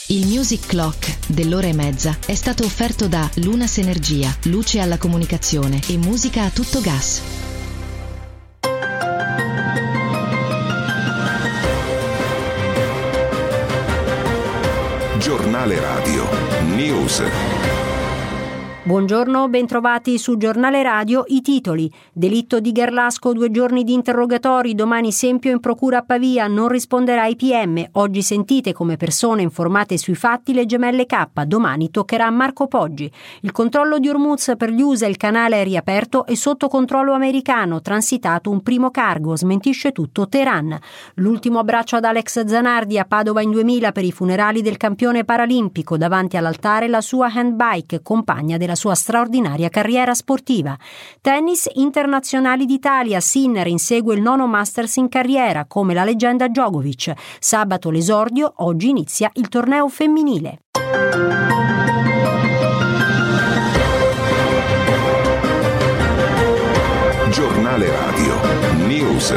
Il Music Clock dell'ora e mezza è stato offerto da Lunas Energia, luce alla comunicazione e musica a tutto gas. Giornale Radio News. Buongiorno, bentrovati su Giornale Radio. I titoli: delitto di Garlasco, 2 giorni di interrogatori, domani Sempio in procura a Pavia, non risponderà ai PM, oggi sentite come persone informate sui fatti le gemelle K, domani toccherà a Marco Poggi. Il controllo di Hormuz per gli USA, il canale è riaperto e sotto controllo americano, transitato un primo cargo, smentisce tutto Teheran. L'ultimo abbraccio ad Alex Zanardi a Padova in 2000 per i funerali del campione paralimpico, davanti all'altare la sua handbike, compagna della sua straordinaria carriera sportiva. Tennis, internazionali d'Italia, Sinner insegue il 9° Masters in carriera, come la leggenda Djokovic. Sabato l'esordio, oggi inizia il torneo femminile. Giornale Radio News.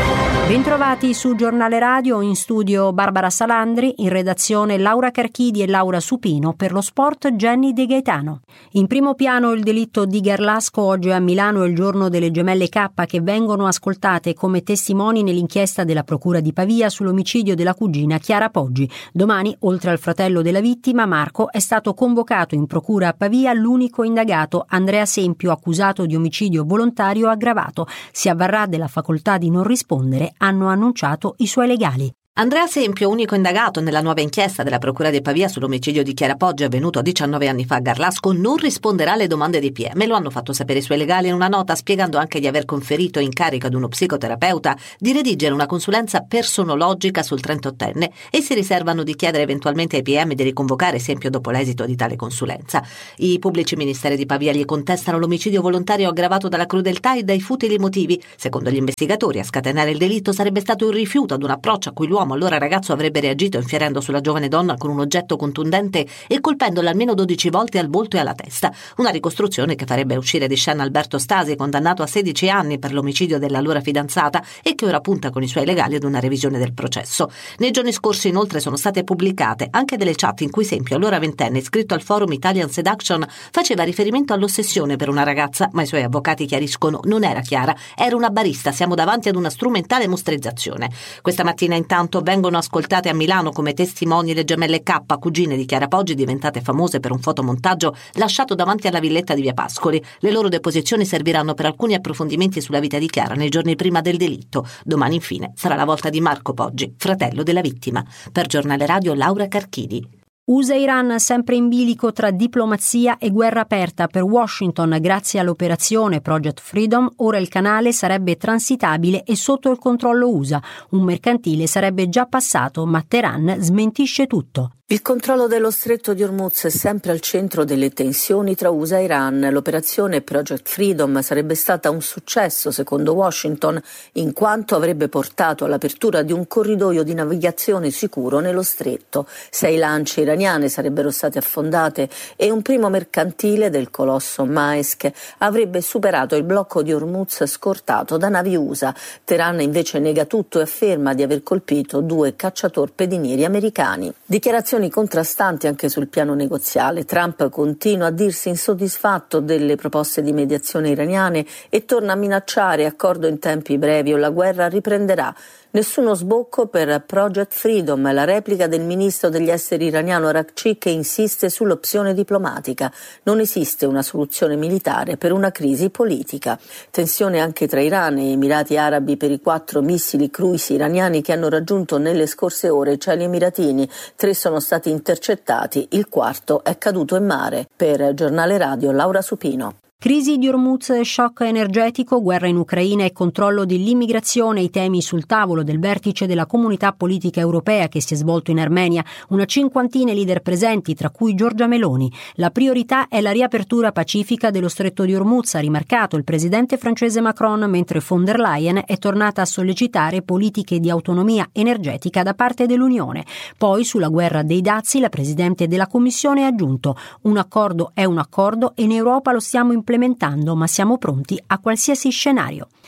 Bentrovati su Giornale Radio, in studio Barbara Salandri, in redazione Laura Carchidi e Laura Supino, per lo sport Jenny De Gaetano. In primo piano il delitto di Garlasco. Oggi a Milano è il giorno delle gemelle K che vengono ascoltate come testimoni nell'inchiesta della Procura di Pavia sull'omicidio della cugina Chiara Poggi. Domani, oltre al fratello della vittima, Marco, è stato convocato in procura a Pavia l'unico indagato, Andrea Sempio, accusato di omicidio volontario aggravato. Si avvarrà della facoltà di non rispondere, hanno annunciato i suoi legali. Andrea Sempio, unico indagato nella nuova inchiesta della Procura di Pavia sull'omicidio di Chiara Poggi avvenuto 19 anni fa a Garlasco, non risponderà alle domande dei PM. Lo hanno fatto sapere i suoi legali in una nota, spiegando anche di aver conferito incarico ad uno psicoterapeuta di redigere una consulenza personologica sul 38enne e si riservano di chiedere eventualmente ai PM di riconvocare Sempio dopo l'esito di tale consulenza. I pubblici ministeri di Pavia gli contestano l'omicidio volontario aggravato dalla crudeltà e dai futili motivi. Secondo gli investigatori, a scatenare il delitto sarebbe stato il rifiuto ad un approccio a cui l'uomo, allora ragazzo, avrebbe reagito infierendo sulla giovane donna con un oggetto contundente e colpendola almeno 12 volte al volto e alla testa. Una ricostruzione che farebbe uscire di scena Alberto Stasi, condannato a 16 anni per l'omicidio dell'allora fidanzata e che ora punta con i suoi legali ad una revisione del processo. Nei giorni scorsi inoltre sono state pubblicate anche delle chat in cui Sempio, allora ventenne, iscritto al forum Italian Seduction, faceva riferimento all'ossessione per una ragazza, ma i suoi avvocati chiariscono non era Chiara, era una barista, siamo davanti ad una strumentale mostrizzazione. Questa mattina intanto vengono ascoltate a Milano come testimoni le gemelle K, cugine di Chiara Poggi, diventate famose per un fotomontaggio lasciato davanti alla villetta di Via Pascoli. Le loro deposizioni serviranno per alcuni approfondimenti sulla vita di Chiara nei giorni prima del delitto. Domani infine sarà la volta di Marco Poggi, fratello della vittima. Per Giornale Radio Laura Carchidi. USA-Iran sempre in bilico tra diplomazia e guerra aperta. Per Washington, grazie all'operazione Project Freedom, ora il canale sarebbe transitabile e sotto il controllo USA. Un mercantile sarebbe già passato, ma Teheran smentisce tutto. Il controllo dello stretto di Hormuz è sempre al centro delle tensioni tra USA e Iran. L'operazione Project Freedom sarebbe stata un successo, secondo Washington, in quanto avrebbe portato all'apertura di un corridoio di navigazione sicuro nello stretto. 6 lance iraniane sarebbero state affondate e un primo mercantile del colosso Maersk avrebbe superato il blocco di Hormuz scortato da navi USA. Teheran invece nega tutto e afferma di aver colpito 2 cacciatorpedinieri americani. Dichiarazioni contrastanti anche sul piano negoziale. Trump continua a dirsi insoddisfatto delle proposte di mediazione iraniane e torna a minacciare accordo in tempi brevi o la guerra riprenderà. Nessuno sbocco per Project Freedom, la replica del ministro degli esteri iraniano Araghchi, che insiste sull'opzione diplomatica. Non esiste una soluzione militare per una crisi politica. Tensione anche tra Iran e Emirati Arabi per i 4 missili cruisi iraniani che hanno raggiunto nelle scorse ore i cieli emiratini. 3 sono stati intercettati, il 4° è caduto in mare. Per Giornale Radio Laura Supino. Crisi di Hormuz, shock energetico, guerra in Ucraina e controllo dell'immigrazione, i temi sul tavolo del vertice della Comunità Politica Europea che si è svolto in Armenia. Una 50ina leader presenti, tra cui Giorgia Meloni. La priorità è la riapertura pacifica dello stretto di Hormuz, ha rimarcato il presidente francese Macron, mentre von der Leyen è tornata a sollecitare politiche di autonomia energetica da parte dell'Unione. Poi, sulla guerra dei dazi, la presidente della Commissione ha aggiunto: un accordo è un accordo e in Europa lo stiamo implementando, ma siamo pronti a qualsiasi scenario.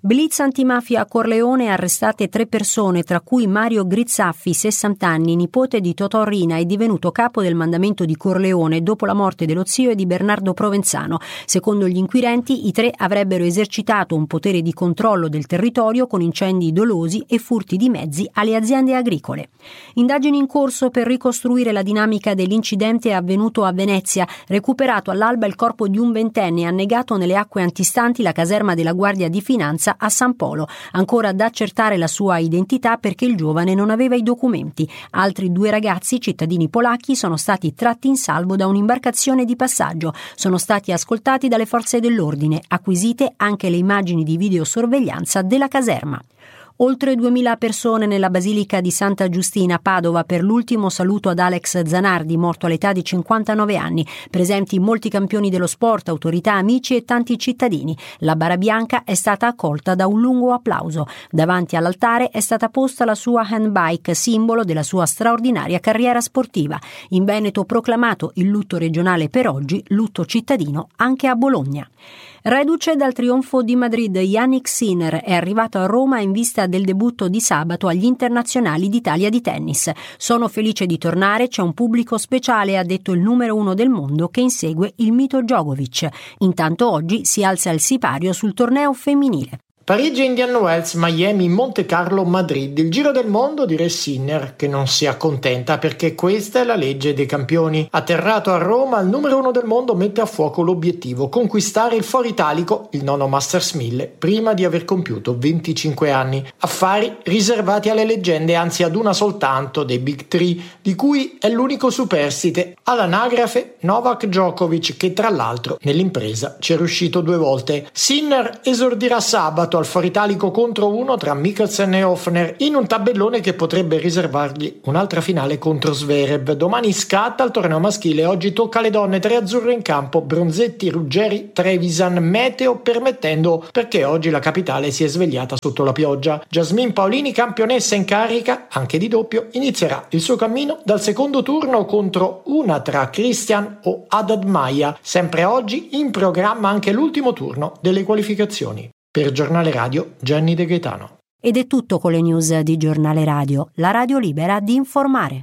Blitz antimafia a Corleone, arrestate 3 persone, tra cui Mario Grizzaffi, 60 anni, nipote di Totò Riina e divenuto capo del mandamento di Corleone dopo la morte dello zio e di Bernardo Provenzano. Secondo gli inquirenti, i 3 avrebbero esercitato un potere di controllo del territorio con incendi dolosi e furti di mezzi alle aziende agricole. Indagini in corso per ricostruire la dinamica dell'incidente avvenuto a Venezia. Recuperato all'alba il corpo di un 20enne annegato nelle acque antistanti la caserma della Guardia di Finanza a San Polo. Ancora da accertare la sua identità perché il giovane non aveva i documenti. Altri 2 ragazzi, cittadini polacchi, sono stati tratti in salvo da un'imbarcazione di passaggio. Sono stati ascoltati dalle forze dell'ordine, acquisite anche le immagini di videosorveglianza della caserma. Oltre 2000 persone nella Basilica di Santa Giustina, Padova, per l'ultimo saluto ad Alex Zanardi, morto all'età di 59 anni. Presenti molti campioni dello sport, autorità, amici e tanti cittadini. La bara bianca è stata accolta da un lungo applauso. Davanti all'altare è stata posta la sua handbike, simbolo della sua straordinaria carriera sportiva. In Veneto proclamato il lutto regionale per oggi, lutto cittadino anche a Bologna. Reduce dal trionfo di Madrid, Jannik Sinner è arrivato a Roma in vista del debutto di sabato agli internazionali d'Italia di tennis. Sono felice di tornare, c'è un pubblico speciale, ha detto il numero 1 del mondo che insegue il mito Djokovic. Intanto oggi si alza il sipario sul torneo femminile. Parigi, Indian Wells, Miami, Monte Carlo, Madrid. Il giro del mondo di Sinner che non si accontenta perché questa è la legge dei campioni. Atterrato a Roma, il numero 1 del mondo mette a fuoco l'obiettivo: conquistare il Foro Italico, il 9° Masters 1000, prima di aver compiuto 25 anni. Affari riservati alle leggende, anzi ad una soltanto dei Big Three, di cui è l'unico superstite. All'anagrafe Novak Djokovic, che tra l'altro nell'impresa ci è riuscito 2 volte. Sinner esordirà sabato al Foro Italico contro 1 tra Mikkelsen e Hoffner, in un tabellone che potrebbe riservargli un'altra finale contro Zverev. Domani scatta il torneo maschile, oggi tocca alle donne, 3 azzurre in campo: Bronzetti, Ruggeri, Trevisan, meteo permettendo, perché oggi la capitale si è svegliata sotto la pioggia. Jasmine Paolini, campionessa in carica anche di doppio, inizierà il suo cammino dal secondo turno contro una tra Christian o Haddad Maia. Sempre oggi in programma anche l'ultimo turno delle qualificazioni. Per Giornale Radio, Gianni De Gaetano. Ed è tutto con le news di Giornale Radio, la radio libera di informare.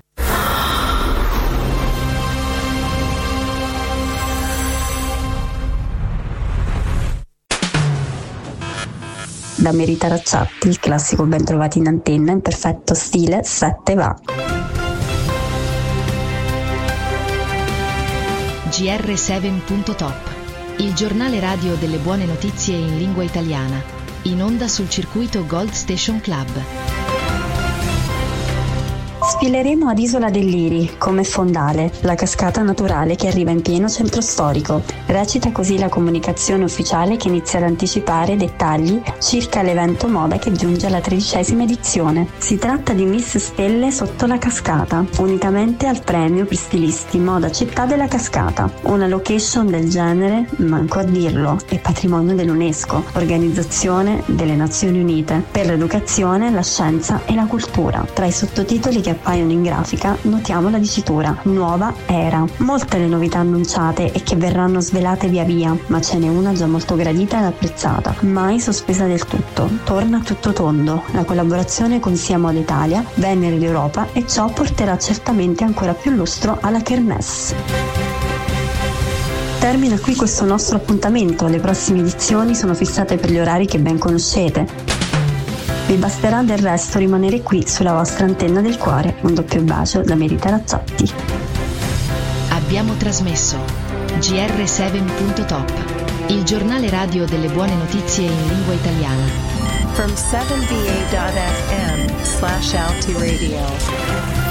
Da Merita Racciatti, il classico ben trovati in antenna in perfetto stile 7 va. GR7.top, il giornale radio delle buone notizie in lingua italiana, in onda sul circuito Gold Station Club. Sfileremo ad Isola del Liri, come fondale, la cascata naturale che arriva in pieno centro storico. Recita così la comunicazione ufficiale che inizia ad anticipare dettagli circa l'evento moda che giunge alla 13ª edizione. Si tratta di Miss Stelle sotto la cascata, unicamente al premio per stilisti moda città della cascata. Una location del genere, manco a dirlo, è patrimonio dell'UNESCO, Organizzazione delle Nazioni Unite per l'educazione, la scienza e la cultura. Tra i sottotitoli che appaiono in grafica notiamo la dicitura Nuova Era. Molte le novità annunciate e che verranno svelate via via, ma ce n'è una già molto gradita ed apprezzata, mai sospesa del tutto. Torna tutto tondo, la collaborazione con Sia Moda Italia, Venere d'Europa, e ciò porterà certamente ancora più lustro alla Kermesse. Termina qui questo nostro appuntamento, le prossime edizioni sono fissate per gli orari che ben conoscete. Vi basterà del resto rimanere qui sulla vostra antenna del cuore. Un doppio bacio da Merita Racciatti. Abbiamo trasmesso GR7.top, il giornale radio delle buone notizie in lingua italiana. From 7va.fm/Alti Radio.